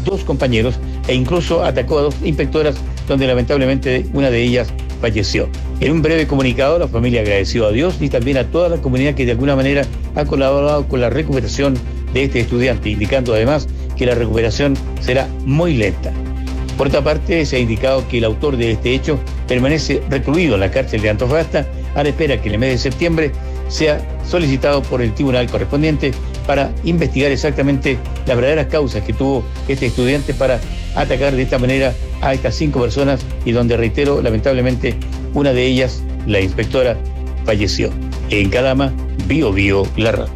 2 compañeros e incluso atacó a 2 inspectoras, donde lamentablemente una de ellas falleció. En un breve comunicado, la familia agradeció a Dios y también a toda la comunidad que de alguna manera ha colaborado con la recuperación de este estudiante, indicando además que la recuperación será muy lenta. Por otra parte, se ha indicado que el autor de este hecho permanece recluido en la cárcel de Antofagasta a la espera que en el mes de septiembre sea solicitado por el tribunal correspondiente para investigar exactamente las verdaderas causas que tuvo este estudiante para atacar de esta manera a estas 5 personas y donde, reitero, lamentablemente una de ellas, la inspectora, falleció. En Calama, Bio Bio, la radio.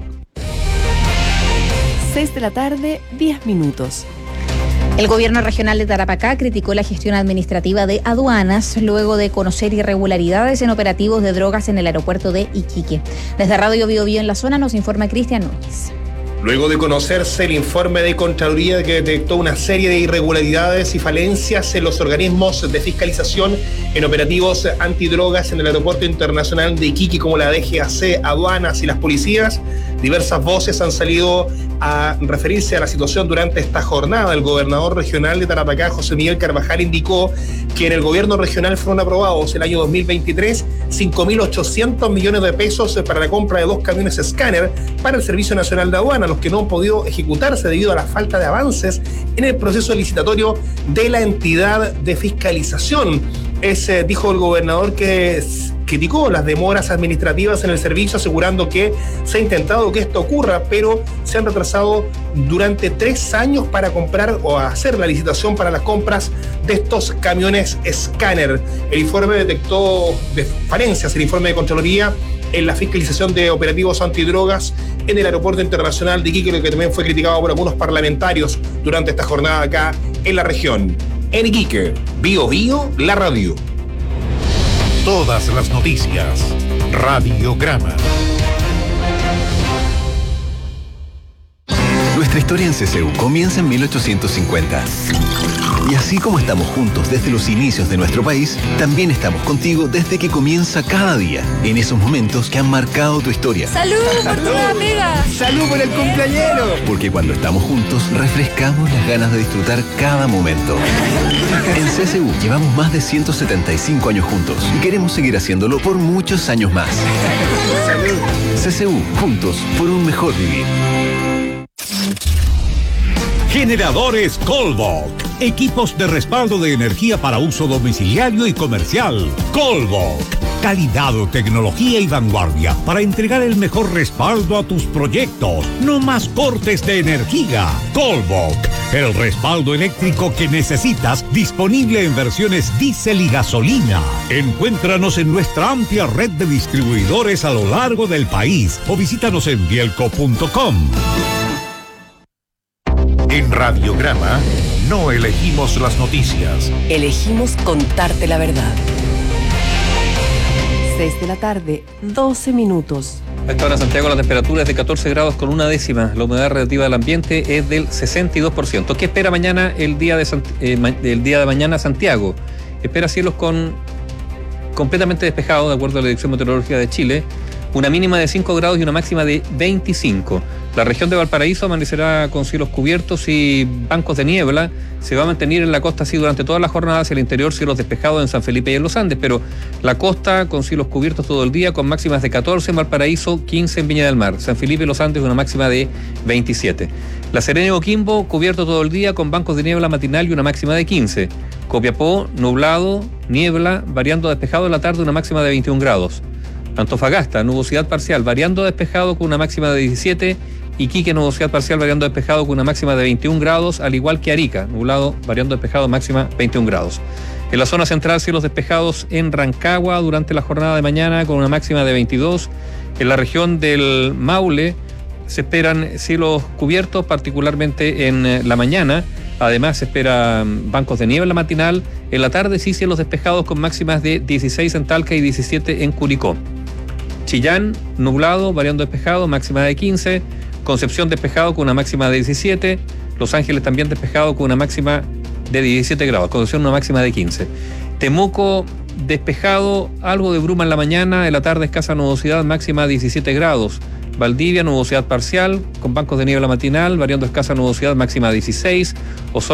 6 de la tarde, 10 minutos. El gobierno regional de Tarapacá criticó la gestión administrativa de aduanas luego de conocer irregularidades en operativos de drogas en el aeropuerto de Iquique. Desde Radio Bio Bio en la zona nos informa Cristian Núñez. Luego de conocerse el informe de Contraloría que detectó una serie de irregularidades y falencias en los organismos de fiscalización en operativos antidrogas en el Aeropuerto Internacional de Iquique, como la DGAC, aduanas y las policías, diversas voces han salido a referirse a la situación durante esta jornada. El gobernador regional de Tarapacá, José Miguel Carvajal, indicó que en el gobierno regional fueron aprobados el año 2023 5.800 millones de pesos para la compra de 2 camiones escáner para el Servicio Nacional de Aduana, los que no han podido ejecutarse debido a la falta de avances en el proceso licitatorio de la entidad de fiscalización. Dijo el gobernador que criticó las demoras administrativas en el servicio, asegurando que se ha intentado que esto ocurra, pero se han retrasado durante 3 años para comprar o hacer la licitación para las compras de estos camiones escáner. El informe detectó falencias, el informe de Contraloría, en la fiscalización de operativos antidrogas en el Aeropuerto Internacional de Iquique, que también fue criticado por algunos parlamentarios durante esta jornada acá en la región. En Iquique, Bio Bio, la radio. Todas las noticias. Radiograma. Nuestra historia en CCU comienza en 1850. Y así como estamos juntos desde los inicios de nuestro país, también estamos contigo desde que comienza cada día, en esos momentos que han marcado tu historia. ¡Salud por tu amiga! ¡Salud por el cumpleañero! Porque cuando estamos juntos, refrescamos las ganas de disfrutar cada momento. En CCU llevamos más de 175 años juntos y queremos seguir haciéndolo por muchos años más. ¡Salud! CCU, juntos por un mejor vivir. Generadores Colbok. Equipos de respaldo de energía para uso domiciliario y comercial. Colbok. Calidad, tecnología y vanguardia para entregar el mejor respaldo a tus proyectos. No más cortes de energía. Colbok. El respaldo eléctrico que necesitas, disponible en versiones diésel y gasolina. Encuéntranos en nuestra amplia red de distribuidores a lo largo del país o visítanos en bielco.com. En Radiograma no elegimos las noticias. Elegimos contarte la verdad. 6 de la tarde, 12 minutos. A esta hora en Santiago la temperatura es de 14 grados con 1/10. La humedad relativa del ambiente es del 62%. ¿Qué espera mañana el día de mañana Santiago? Espera cielos completamente despejados, de acuerdo a la Dirección Meteorológica de Chile. Una mínima de 5 grados y una máxima de 25. La región de Valparaíso amanecerá con cielos cubiertos y bancos de niebla. Se va a mantener en la costa así durante toda la jornada. Hacia el interior cielos despejados en San Felipe y en los Andes, pero la costa con cielos cubiertos todo el día, con máximas de 14 en Valparaíso, 15 en Viña del Mar. San Felipe y los Andes una máxima de 27. La Serena y Coquimbo cubierto todo el día con bancos de niebla matinal y una máxima de 15. Copiapó nublado, niebla, variando despejado en la tarde, una máxima de 21 grados. Antofagasta, nubosidad parcial, variando despejado con una máxima de 17. Iquique, nubosidad parcial, variando despejado con una máxima de 21 grados, al igual que Arica, nublado, variando despejado, máxima 21 grados. En la zona central, cielos despejados en Rancagua durante la jornada de mañana con una máxima de 22. En la región del Maule se esperan cielos cubiertos, particularmente en la mañana. Además, se esperan bancos de niebla matinal. En la tarde, sí, cielos despejados con máximas de 16 en Talca y 17 en Curicó. Chillán, nublado, variando despejado, máxima de 15. Concepción despejado con una máxima de 17. Los Ángeles también despejado con una máxima de 17 grados. Concepción una máxima de 15. Temuco despejado, algo de bruma en la mañana. En la tarde escasa nubosidad, máxima 17 grados. Valdivia, nubosidad parcial con bancos de niebla matinal, variando escasa nubosidad, máxima 16.